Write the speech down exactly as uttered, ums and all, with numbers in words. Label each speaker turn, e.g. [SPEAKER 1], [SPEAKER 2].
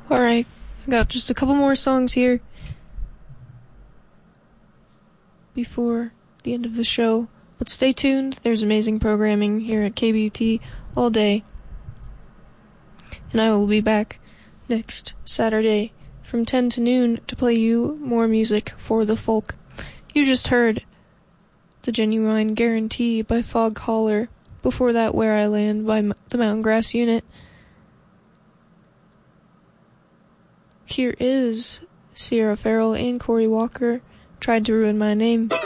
[SPEAKER 1] Alright, I got just a couple more songs here before the end of the show. But stay tuned, there's amazing programming here at K B U T all day. And I will be back next Saturday from ten to noon to play you more music for the folk. You just heard The Genuine Guarantee by Fog Collar. Before that, Where I Land by M- the Mountain Grass Unit. Here is Sierra Farrell and Corey Walker, Tried to Ruin My Name.